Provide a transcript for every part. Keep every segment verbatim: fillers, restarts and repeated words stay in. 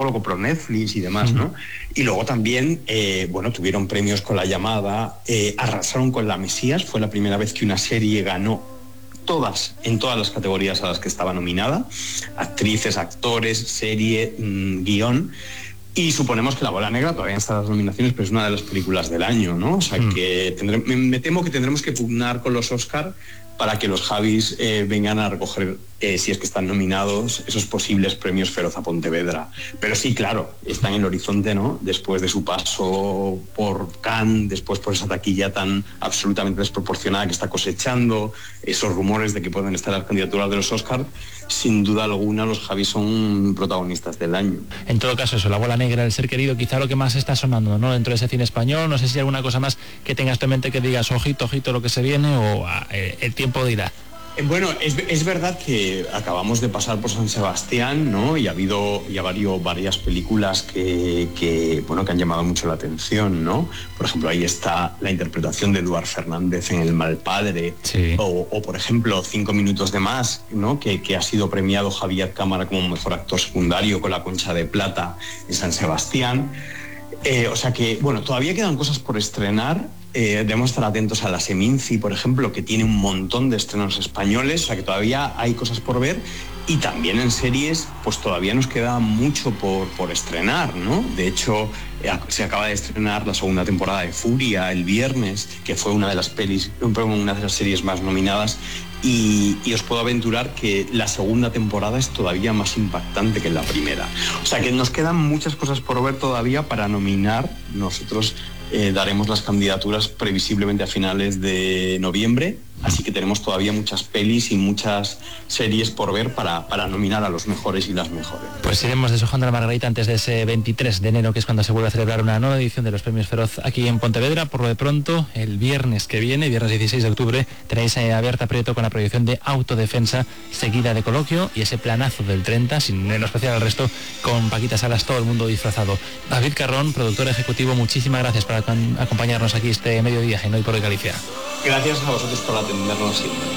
lo compró Netflix y demás, ¿no? Y luego también, eh, bueno, tuvieron premios con La Llamada, eh, arrasaron con La Mesías, fue la primera vez que una serie ganó todas, en todas las categorías a las que estaba nominada, actrices, actores, serie, mmm, guión. Y suponemos que La Bola Negra todavía está en las nominaciones, pero es una de las películas del año, ¿no? O sea, mm. que tendré, me, me temo que tendremos que pugnar con los Oscar para que los Javis eh, vengan a recoger, eh, si es que están nominados, esos posibles premios Feroz a Pontevedra. Pero sí, claro, están en el horizonte, ¿no? Después de su paso por Cannes, después por esa taquilla tan absolutamente desproporcionada que está cosechando, esos rumores de que pueden estar las candidaturas de los Oscar, sin duda alguna los Javis son protagonistas del año. En todo caso eso, La Bola Negra, El Ser Querido, quizá lo que más está sonando, ¿no? Dentro de ese cine español, no sé si hay alguna cosa más que tengas en mente que digas, ojito, ojito lo que se viene, o eh, el tiempo dirá. Bueno, es, es verdad que acabamos de pasar por San Sebastián, ¿no? Y ha habido, y ha habido varias películas que, que, bueno, que han llamado mucho la atención, ¿no? Por ejemplo, ahí está la interpretación de Eduard Fernández en El Mal Padre, sí. o, o, por ejemplo, Cinco minutos de más, ¿no? Que, que ha sido premiado Javier Cámara como mejor actor secundario con La Concha de Plata en San Sebastián. Eh, o sea que, bueno, todavía quedan cosas por estrenar. Eh, debemos estar atentos a la Seminci, por ejemplo, que tiene un montón de estrenos españoles, o sea que todavía hay cosas por ver. Y también en series, pues todavía nos queda mucho por, por estrenar, ¿no? De hecho, eh, se acaba de estrenar la segunda temporada de Furia el viernes, que fue una de las pelis, una de las series más nominadas. Y, y os puedo aventurar que la segunda temporada es todavía más impactante que la primera. O sea que nos quedan muchas cosas por ver todavía para nominar. Nosotros eh, daremos las candidaturas previsiblemente a finales de noviembre, así que tenemos todavía muchas pelis y muchas series por ver para, para nominar a los mejores y las mejores. Pues iremos deshojando la margarita antes de ese veintitrés de enero, que es cuando se vuelve a celebrar una nueva edición de los Premios Feroz aquí en Pontevedra. Por lo de pronto, el viernes que viene, viernes dieciséis de octubre, tenéis eh, a Berta Prieto con la proyección de Autodefensa, seguida de Coloquio, y ese planazo del treinta, sin menospreciar al resto, con Paquita Salas, todo el mundo disfrazado. David Carrón, productor ejecutivo, muchísimas gracias por ac- acompañarnos aquí este mediodía en Hoy por Hoy Galicia. Gracias a vosotros por atendernos siempre.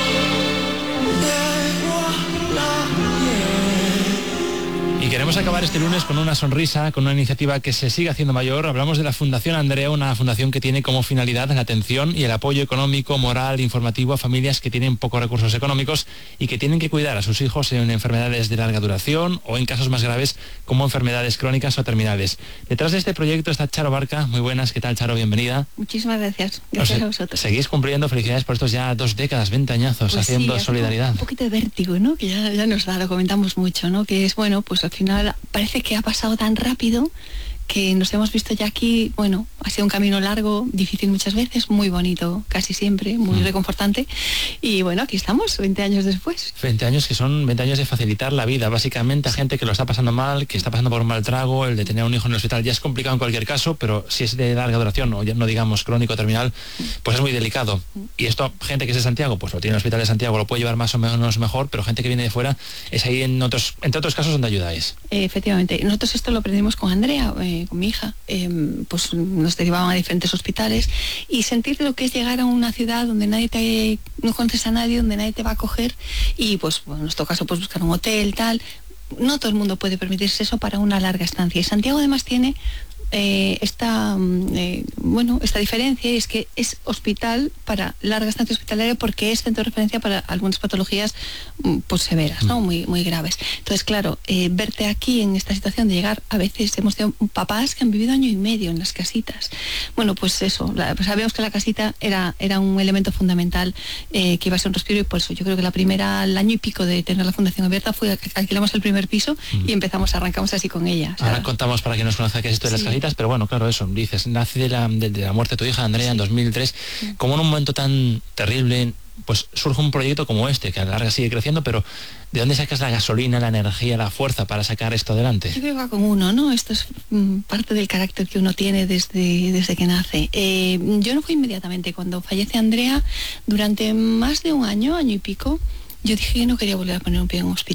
Y queremos acabar este lunes con una sonrisa, con una iniciativa que se sigue haciendo mayor. Hablamos de la Fundación Andrea, una fundación que tiene como finalidad la atención y el apoyo económico, moral, informativo a familias que tienen pocos recursos económicos y que tienen que cuidar a sus hijos en enfermedades de larga duración o en casos más graves como enfermedades crónicas o terminales. Detrás de este proyecto está Charo Barca. Muy buenas, ¿qué tal, Charo? Bienvenida. Muchísimas gracias. Gracias Os, a vosotros. Seguís cumpliendo, felicidades por estos ya dos décadas, veinte añazos, pues haciendo sí, solidaridad. Un poquito de vértigo, ¿no? Que ya, ya nos da, lo comentamos mucho, ¿no? Que es, bueno, pues al final parece que ha pasado tan rápido que nos hemos visto ya aquí. Bueno, ha sido un camino largo, difícil muchas veces, muy bonito casi siempre, muy mm. reconfortante, y bueno, aquí estamos veinte años después. veinte años que son veinte años de facilitar la vida, básicamente a gente que lo está pasando mal, que está pasando por un mal trago. El de tener un hijo en el hospital ya es complicado en cualquier caso, pero si es de larga duración o ya no digamos crónico terminal, pues es muy delicado. Y esto, gente que es de Santiago, pues lo tiene en el hospital de Santiago, lo puede llevar más o menos mejor, pero gente que viene de fuera, es ahí en otros, entre otros casos donde ayudáis. Eh, efectivamente, nosotros esto lo aprendimos con Andrea, eh, con mi hija, eh, pues nos derivaban a diferentes hospitales, y sentir lo que es llegar a una ciudad donde nadie te, no conoces a nadie, donde nadie te va a acoger, y pues bueno, en nuestro caso pues buscar un hotel, tal. No todo el mundo puede permitirse eso para una larga estancia, y Santiago además tiene Eh, esta eh, bueno esta diferencia, y es que es hospital para larga estancia hospitalaria porque es centro de referencia para algunas patologías pues severas, ¿no? muy muy graves. Entonces, claro, eh, verte aquí en esta situación de llegar, a veces hemos tenido papás que han vivido año y medio en las casitas. Bueno, pues eso, la, pues sabíamos que la casita era, era un elemento fundamental, eh, que iba a ser un respiro, y por eso yo creo que la primera, el año y pico de tener la fundación abierta fue que alquilamos el primer piso mm. y empezamos, arrancamos así con ella. Ahora ¿sabes? Contamos para quien nos conozca qué es esto de sí. las casitas. Pero bueno, claro, eso, dices, nace de la, de, de la muerte de tu hija, Andrea, sí. en dos mil tres, sí. como en un momento tan terrible, pues surge un proyecto como este, que a la larga sigue creciendo, pero ¿de dónde sacas la gasolina, la energía, la fuerza para sacar esto adelante? Yo creo que va con uno, ¿no? Esto es mm, parte del carácter que uno tiene desde, desde que nace. Eh, yo no fui inmediatamente. Cuando fallece Andrea, durante más de un año, año y pico, yo dije que no quería volver a poner un pie en un hospital.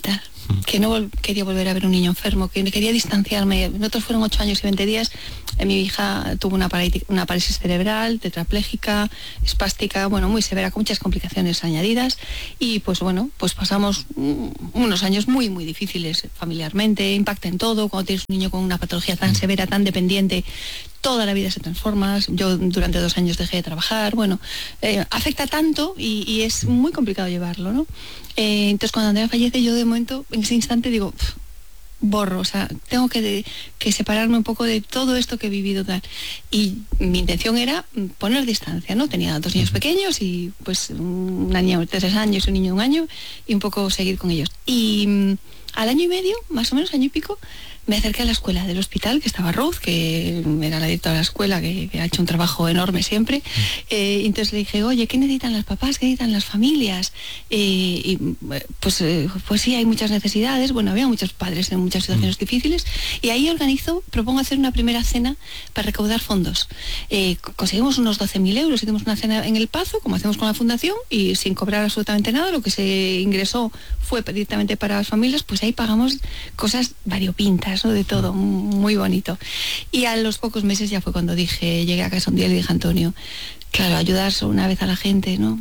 que no quería volver a ver un niño enfermo, que quería distanciarme. Nosotros fueron ocho años y veinte días. Eh, mi hija tuvo una, una parálisis cerebral, tetrapléjica, espástica, bueno, muy severa, con muchas complicaciones añadidas. Y pues bueno, pues pasamos mm, unos años muy, muy difíciles familiarmente. Impacta en todo. Cuando tienes un niño con una patología tan severa, tan dependiente, toda la vida se transforma. Yo durante dos años dejé de trabajar. Bueno, eh, afecta tanto y, y es muy complicado llevarlo, ¿no? Eh, entonces cuando Andrea fallece, yo de momento, en ese instante digo, pff, borro, o sea, tengo que, de, que separarme un poco de todo esto que he vivido tal. Y mi intención era poner distancia, ¿no? Tenía dos niños pequeños y pues una niña de tres años y un niño de un año y un poco seguir con ellos. Y mm, al año y medio, más o menos año y pico, me acerqué a la escuela del hospital, que estaba Ruth, que era la directora de la escuela, que, que ha hecho un trabajo enorme siempre. Eh, entonces le dije, oye, ¿qué necesitan las papás? ¿Qué necesitan las familias? Eh, y pues, eh, pues sí, hay muchas necesidades. Bueno, había muchos padres en muchas situaciones mm. difíciles. Y ahí organizo, propongo hacer una primera cena para recaudar fondos. Eh, conseguimos unos doce mil euros, hicimos una cena en El Pazo, como hacemos con la fundación, y sin cobrar absolutamente nada. Lo que se ingresó fue directamente para las familias, pues ahí pagamos cosas variopintas, ¿no? De todo, muy bonito. Y a los pocos meses ya fue cuando dije, llegué a casa un día y le dije a Antonio, claro, ayudar una vez a la gente, ¿no?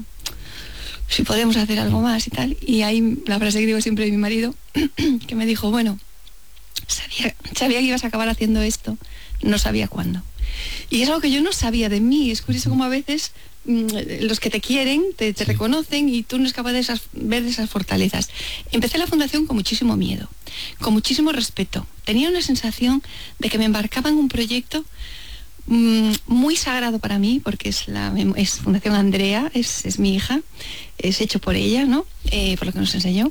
Si podemos hacer algo más y tal. Y ahí la frase que digo siempre de mi marido, que me dijo, bueno, sabía, sabía que ibas a acabar haciendo esto, no sabía cuándo. Y es algo que yo no sabía de mí. Es curioso como a veces los que te quieren te, te reconocen y tú no es capaz de esas, ver esas fortalezas. Empecé la fundación con muchísimo miedo, con muchísimo respeto. Tenía una sensación de que me embarcaba en un proyecto mmm, muy sagrado para mí, porque es la es Fundación Andrea, es, es mi hija, es hecho por ella, ¿no? Eh, por lo que nos enseñó.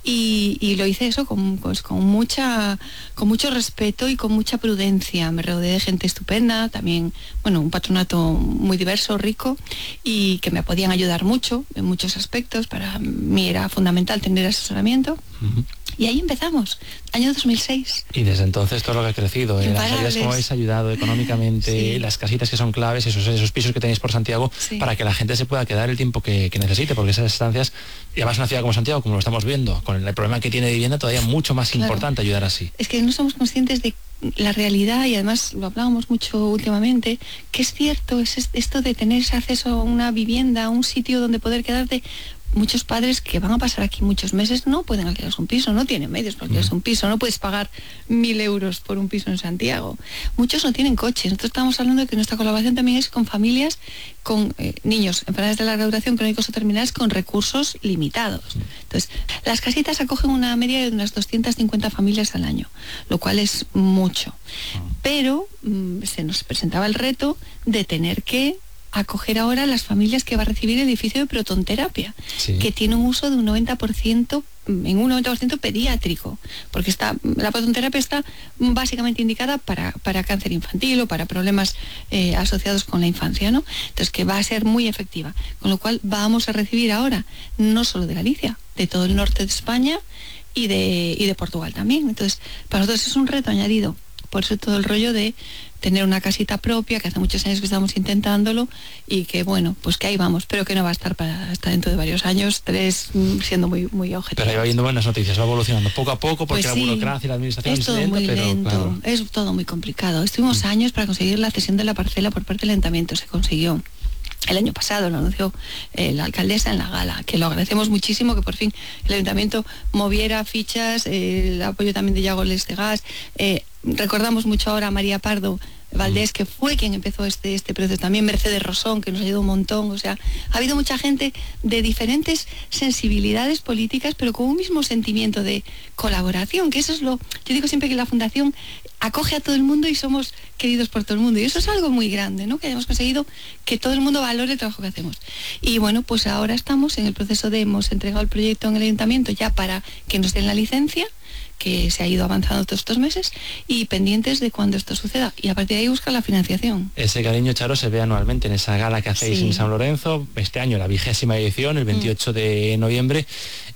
Y, y lo hice eso con, pues, con, mucha, con mucho respeto y con mucha prudencia. Me rodeé de gente estupenda, también, bueno, un patronato muy diverso, rico, y que me podían ayudar mucho en muchos aspectos. Para mí era fundamental tener asesoramiento. Uh-huh. Y ahí empezamos, año dos mil seis. Y desde entonces todo lo que ha crecido, ¿eh? Las ayudas como habéis ayudado económicamente, sí. Las casitas que son claves, esos, esos pisos que tenéis por Santiago, sí. Para que la gente se pueda quedar el tiempo que, que necesite, porque esas estancias, y además una ciudad como Santiago, como lo estamos viendo, con el problema que tiene de vivienda, todavía mucho más claro. Importante ayudar así. Es que no somos conscientes de la realidad, y además lo hablábamos mucho últimamente, que es cierto, es esto de tener ese acceso a una vivienda, a un sitio donde poder quedarte. Muchos padres que van a pasar aquí muchos meses no pueden alquilarse un piso, no tienen medios para alquilarse un piso, no puedes pagar mil euros por un piso en Santiago. Muchos no tienen coche. Nosotros estamos hablando de que nuestra colaboración también es con familias, con eh, niños, enfermedades de larga duración, crónicos o terminales, con recursos limitados. Entonces, las casitas acogen una media de unas doscientas cincuenta familias al año, lo cual es mucho. Pero mmm, se nos presentaba el reto de tener que acoger ahora las familias que va a recibir el edificio de protonterapia, sí. Que tiene un uso de un noventa por ciento, en un noventa por ciento pediátrico, porque está, la protonterapia está básicamente indicada para, para cáncer infantil o para problemas eh, asociados con la infancia, ¿no? Entonces, que va a ser muy efectiva, con lo cual vamos a recibir ahora, no solo de Galicia, de todo el norte de España y de, y de Portugal también. Entonces, para nosotros es un reto añadido, por eso todo el rollo de tener una casita propia, que hace muchos años que estamos intentándolo, y que bueno, pues que ahí vamos, pero que no va a estar para hasta dentro de varios años, tres, siendo muy muy objetivo. Pero ahí va viendo buenas noticias, va evolucionando poco a poco, porque pues sí, la burocracia y la administración es todo lenta, muy pero lento, claro. Es todo muy complicado. Estuvimos mm. años para conseguir la cesión de la parcela por parte del ayuntamiento, se consiguió. El año pasado lo anunció eh, la alcaldesa en la gala, que lo agradecemos muchísimo, que por fin el ayuntamiento moviera fichas, eh, el apoyo también de Yago Les de Gas. Eh, recordamos mucho ahora a María Pardo Valdés, que fue quien empezó este, este proceso, también Mercedes Rosón, que nos ayudó un montón. O sea, ha habido mucha gente de diferentes sensibilidades políticas, pero con un mismo sentimiento de colaboración, que eso es lo... Yo digo siempre que la Fundación acoge a todo el mundo y somos queridos por todo el mundo, y eso es algo muy grande, ¿no? Que hayamos conseguido que todo el mundo valore el trabajo que hacemos. Y bueno, pues ahora estamos en el proceso de, hemos entregado el proyecto en el ayuntamiento ya para que nos den la licencia, que se ha ido avanzando todos estos meses, y pendientes de cuando esto suceda, y a partir de ahí buscar la financiación. Ese cariño, Charo, se ve anualmente en esa gala que hacéis sí. en San Lorenzo, este año la vigésima edición, el veintiocho mm. de noviembre,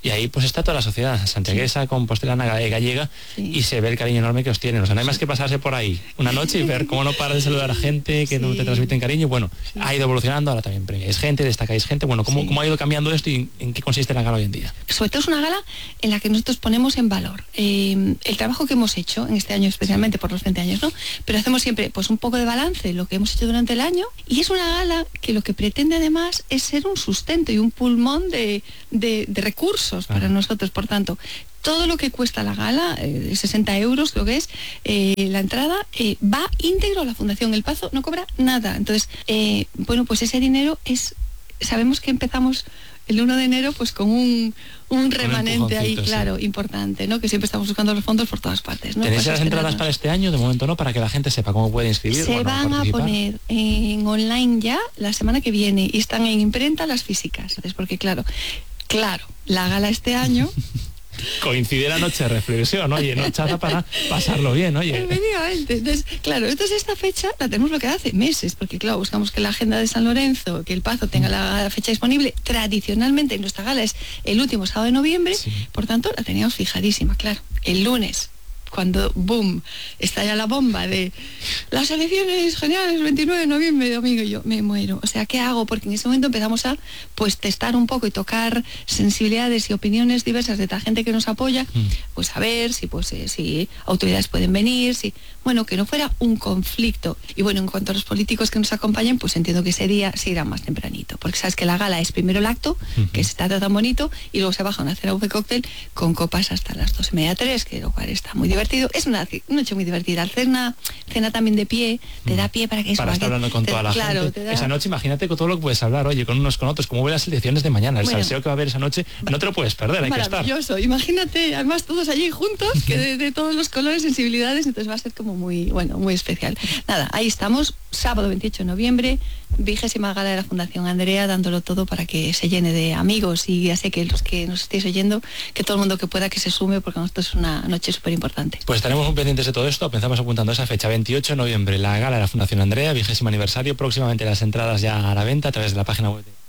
y ahí pues está toda la sociedad santiaguesa, sí. compostelana, gallega, sí. y se ve el cariño enorme que os tienen. O sea, no hay más que pasarse por ahí una noche y ver cómo no para de saludar a gente, que sí. no te transmiten cariño. Bueno, sí. ha ido evolucionando, ahora también premiáis gente, destacáis gente. Bueno, ¿cómo, sí. ¿cómo ha ido cambiando esto y en qué consiste la gala hoy en día? Sobre todo es una gala en la que nosotros ponemos en valor eh, el trabajo que hemos hecho en este año, especialmente sí. por los veinte años, ¿no? Pero hacemos siempre pues un poco de balance, lo que hemos hecho durante el año, y es una gala que lo que pretende además es ser un sustento y un pulmón de, de, de recursos para ah. nosotros. Por tanto, todo lo que cuesta la gala, eh, sesenta euros lo que es, eh, la entrada, eh, va íntegro a la Fundación El Pazo, no cobra nada. Entonces, eh, bueno, pues ese dinero es, sabemos que empezamos el uno de enero pues con un, un remanente ahí, claro, sí. importante, ¿no? Que siempre estamos buscando los fondos por todas partes, ¿no? ¿Tenéis pues las entradas para este año? De momento no, para que la gente sepa cómo puede inscribir. Se bueno, van a poner en online ya la semana que viene y están en imprenta las físicas. Entonces, porque claro, claro, la gala este año... Coincide la noche de reflexión, oye, no chata para pasarlo bien, oye. Efectivamente. Entonces, claro, entonces esta fecha la tenemos lo que hace meses, porque claro, buscamos que la agenda de San Lorenzo, que el Pazo tenga la fecha disponible. Tradicionalmente nuestra gala es el último sábado de noviembre, sí. por tanto la teníamos fijadísima, claro. El lunes, cuando, boom, estalla la bomba de las elecciones generales veintinueve de noviembre, domingo, y yo me muero. O sea, ¿qué hago? Porque en ese momento empezamos a pues testar un poco y tocar sensibilidades y opiniones diversas de la gente que nos apoya, mm. pues a ver si pues eh, si autoridades pueden venir, si bueno, que no fuera un conflicto. Y bueno, en cuanto a los políticos que nos acompañen, pues entiendo que ese día se irá más tempranito, porque sabes que la gala es primero el acto, uh-huh. que se está tan bonito, y luego se baja una cena de cóctel con copas hasta las dos y media, tres, que lo cual está muy divertido. Es una noche muy divertida. Al cena, cena también de pie, te da pie para que... Para estar hablando con te, toda la claro, gente. Da... Esa noche, imagínate con todo lo que puedes hablar, oye, con unos con otros, como ve las elecciones de mañana, el bueno, salseo que va a haber esa noche, no te lo puedes perder, hay que estar. Maravilloso, imagínate, además todos allí juntos, que de, de todos los colores, sensibilidades, entonces va a ser como muy, bueno, muy especial. Nada, ahí estamos, sábado veintiocho de noviembre, vigésima gala de la Fundación Andrea, dándolo todo para que se llene de amigos, y ya sé que los que nos estéis oyendo, que todo el mundo que pueda que se sume, porque nosotros es una noche súper importante. Pues estaremos muy pendientes de todo esto, pensamos apuntando esa fecha, veintiocho de noviembre, la gala de la Fundación Andrea, vigésimo aniversario, próximamente las entradas ya a la venta a través de la página web de